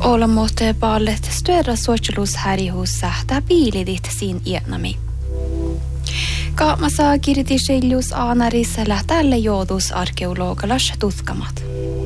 Olemot ballet större socialus härihussa biilidit siin ienami. Kaamassa kiritisillius aanarissa tälle joudus arkeologalas tutkamat.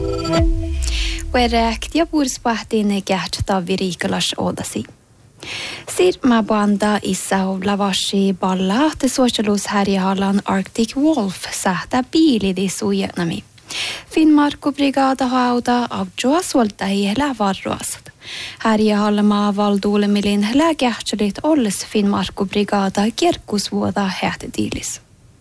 Verräkt ja purspahtiin kähttä virikalas odasi. Sirma banda isau lavashi balla te socialus härihallan Arctic Wolf sähtä biilidis uienami. Finnmark-brigada hauda avjoa suoltahi lävarruasat. Härjähalmaa valduulemilin lääkähtselit olles Finnmark-brigada kirkkusvuoda hähtetiilis.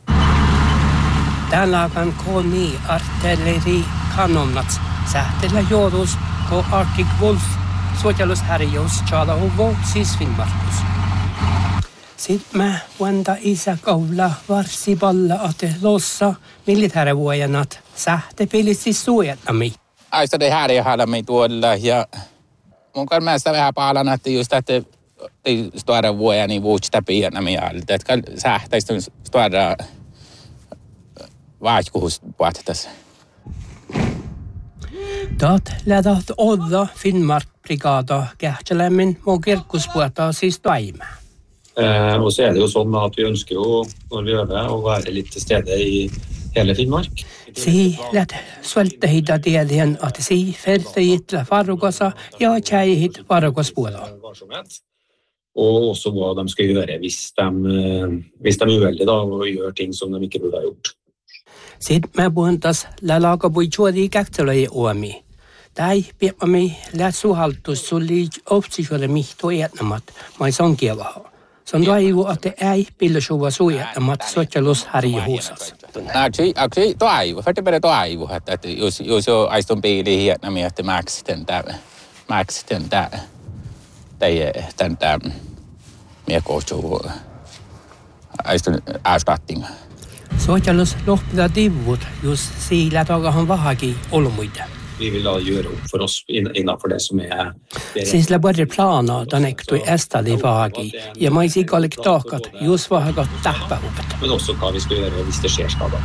Tällakan koni artilleri kanonnat sähtellä joudus ko Arctic Wolf suojelushärjous tjala hovo siis Finnmarkus. Sitten mä vanda isä kaula varsi balla ate lossa militäärivuojanat sähtepilisi suojatami. Aista det här är halami tuolla ja mun kan mä sitä vähän paalan että just että ei stora vuoja niin vuotta pienami alta että sähtäistä stora vaikutus puhutas. Taat lädat olla Finnmark-brigada kähtselämmin må kirkkuspuolta siis toimeen. Og så det jo sånn at vi ønsker å løve og være litt til stede i hele Finnmark. Si lät suoltahita tiedien at si fertejit varugasa ja tjäihit varugospuolella. Og også hva de skal gjøre hvis de er uheldige da, og gjør ting som de ikke burde ha gjort. Sitten mä puhuntas lalaga pui juodi kähtselöi uomi. Tai piepami lät suhaltus sulli opsisjolle mihto etnamat, mai sonkiavaha. Se on toivu, että ei pillosuva suojattamat socialushärjihuusas. Aksi toivu, för det toivu, että jos jo aistun piili hietnami, että max den där miekoostuu aistun avstatting. Socialus lohpida divut, jos siillä togahan vahakin olmuita. Vi vill göra upp för oss innanför det som är... Siis läbörde plana den ektui estadi vahagi ja maisi kollektakat just vahagat tähpähupet. Men också vad vi ska göra hvis det sker skada.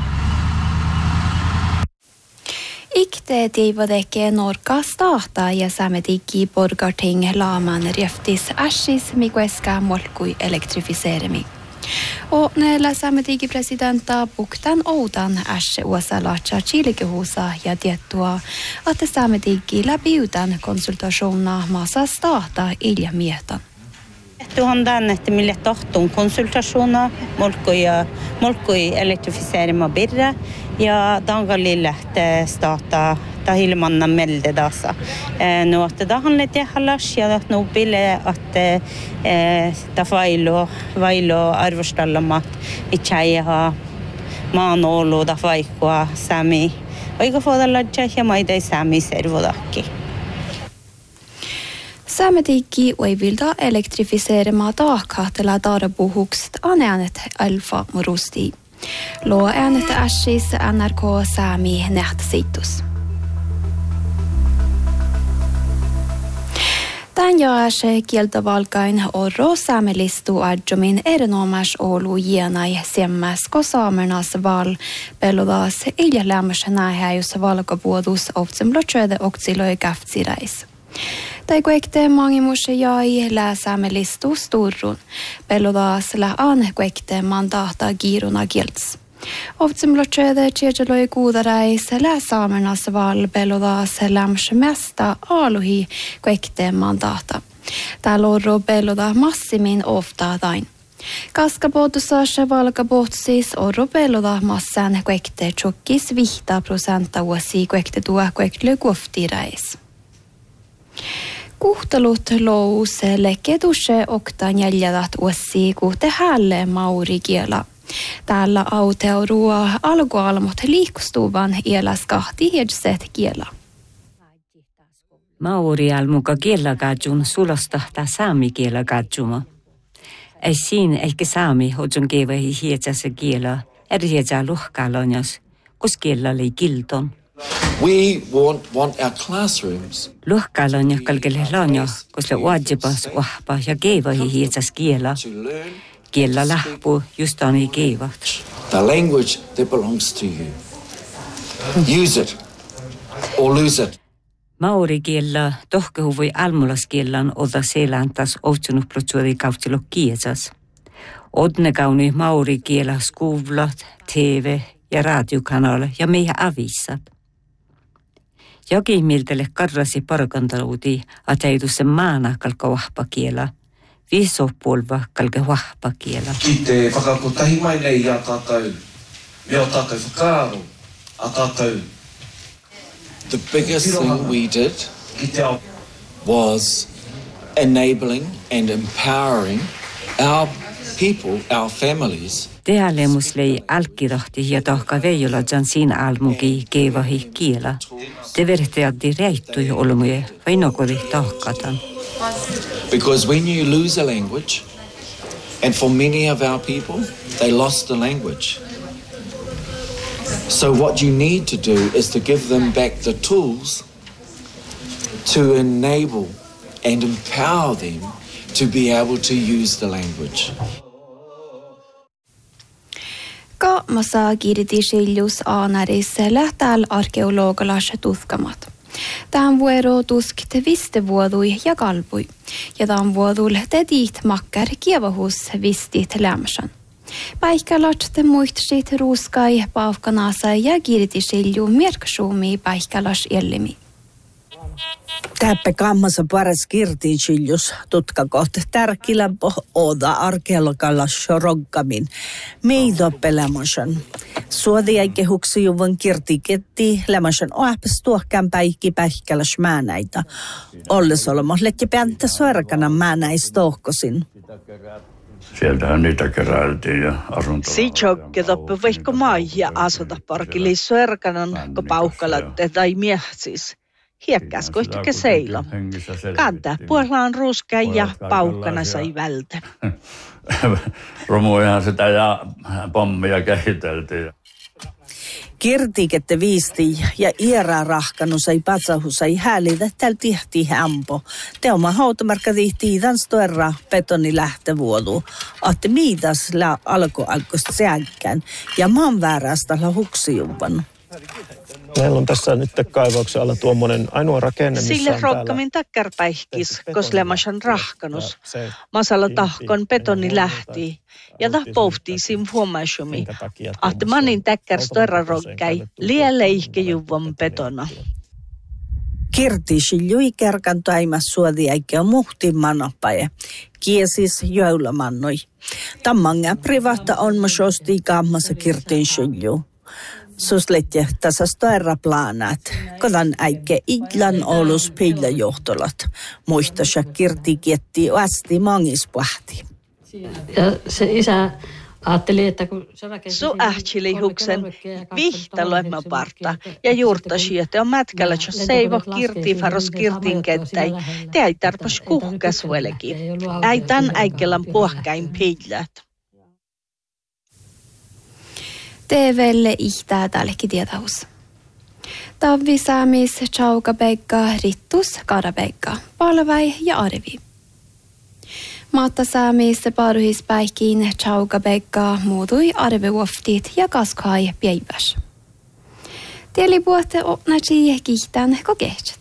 Ikte tiivadeke Norka stahta ja sametiki borgarting laaman rjeftis ässis mikueska molkui elektrifiserimi. Och näillä sametiki presidenta Buktan Oudan ässe uosalatsa chilikehusa ja tiettua, että sametiki läpiutan konsultationa maassa stahta ilja mietan. Tuhandan, että mille tohtun konsultationa, molkui elektrifiserima birra ja dangalille stahta tahilmanna melde dasa. Nu att det handlar det halas ja nu bille att ta vailo arvostallamat itseha maanolo da vaikua sami. Eikä fodalla ja maidai sami servodakki. Sametikki ei vilda elektrifiserima taakkahtela tarpuhukset anäänet alfa murusti. Luo äänet ässis NRK Sami nähtasitus. Tän jaase kieltovalkain orro saamelistu adjumin erinomas olu jienai semmäs ko saamernas val pelodas ilja lämmösenä häjus valkapuodus oftsemlotsöde oksiloi käftsiräis. Tai kuekte mangimus jäi lä saamelistu sturrun pelodas lä an kuekte mandata giiruna kielts. Oftsemlotsöde tjejeloi kuudaräis lä saamernas val pelodas lämmös mesta aluhi kuekte mandata. Tää lorro peloda massimin oftaadain. Kaskapotusasja valkapotsis orro peloda massan kuekte tjokkis 5% vuosi kuekte tuo kuektle kuoftiräis. Kuhtelut lous lekeduse oktan jäljadat vuosi kuhte hälle mauri kiela. Täällä auteurua alkualmot liikustuvan ielas kahti hiedset kiela. Mauri almuka kiela kajun sulosta ta saami kiela kajuma. Ei siinä ehkä saami hojun kevehi hietsä kiela hietsä luhkalonjas, kus kiela oli kilton. We want our classrooms. Luhkalonja kalkele lonja, kus le uadjipas wahpa ja kevehi hietsä kiela. Kiela lähpuu just ani keevat. The language that belongs to you. Use it or lose it. Maorikielä tohkehuvui almulaskielän oda selantas ovtsunut protsuori kautsilo kiesas. Odnekauni maorikielä skuvlat, TV ja radiokanale ja meidän avissat. Jokin miltelle karrasi parkantaluuti, ateitu se maana kalka vahpakielä. Viisopulva kalka vahpakielä. Kiitte whakakutahi mai nei ia tātou. Mea tātou whakaro a tātou. The biggest thing we did was enabling and empowering our people, our families. Tealemuslei alkirahti ja tohka veijola jansin almuki keivahi kielä. Te verteaddi reittui olmuja vai nokori tohkatan. Because when you lose a language, and for many of our people, they lost the language. So what you need to do is to give them back the tools to enable and empower them to be able to use the language. Kaamassa kirjatisiljus aanaris lähtääl arkeologalas tutkamat. Tämän vuoro tuskit viste vuodui ja kalvui, ja tämän vuodul te diit makkar kievahus vistit lämsan. Paikkalat te muihtsit ruuskai paavkanasa ja kirjatisilju merksuumi paikkalas ellimi. Täppä kammassa paras kirtiisiljus tutkakot tärkilämpö oda arkeologalas roggamin meidoppelemosan. Suodi eikä huksi juvun kirtiketti lämosan oahpas tuohkään päikki päihkäläs määnäitä. Olles olemos lekki pääntä suorkana määnäis tohkosin. Sieltähän niitä keräiltiin ja asuntoja. Sitjokke toppe vehko maihia asuntoparkili suorkanan, kun paukkalatte tai miehsis. Hiekkäs kohti seilo. Kantaa puolaan ruskean ja paukkana sai välte. Romuihan sitä ja pommia kehiteltiin. Kirtikette viisti ja iärää rahkanu sai patsahu sai häälitä täl tihti hämpo. Teoma hautamarkka tihti tanstoerra betoni lähtevuodu. Ahte miitas alkoista säänkkään ja maan väärästä la huksijuvan. Meillä on tässä nyt kaivauksen alla tuommoinen ainoa rakenne, missä sille on rokkamin takkarpäihkis, koslemasan rahkanus. Masalla tahkon betoni lähti ja tah pohtii sim huomaisumi. Ahte manin takkar stoera rokkai liä leihkejuvan betona. Kirtisi jui kerkan taimas suodi eikä muhti manapaje. Kiesis joulamannoi. Tammanga privata on masosti kammassa kirtin sylju. Susletje tässä stoeraplaanat, kodan äikke idlan olus piilajohtolat. Muistasa kirtikietti asti mangispahti. Ja se isä ajatteli, että kun se rakensi... Su ähtsili huksen vihtaloimme parta ja juurtasi, että on mätkällä, jos seivo kirti faros kirtin kettäi. Te ei tarpas kuhkasuelekin. Äitän äikkelän puhkain piilät. TVlle ihtää tällekin tietäus. Tavvi saamis chaukabekka rittus karabekka, palvai ja arvi. Maatta saamis paruhispäikin chaukabekka muutui arviuoftit ja kaskai päiväs. Tielipuotte opnatsi kihtän kokeht.